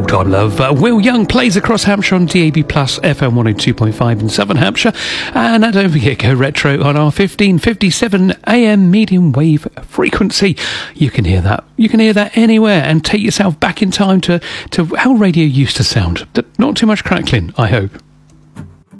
God love. Will Young plays across Hampshire on DAB Plus FM 102.5 in Southern Hampshire. And don't forget, go retro on our 1557 AM medium wave frequency. You can hear that. You can hear that anywhere and take yourself back in time to how radio used to sound. Not too much crackling, I hope.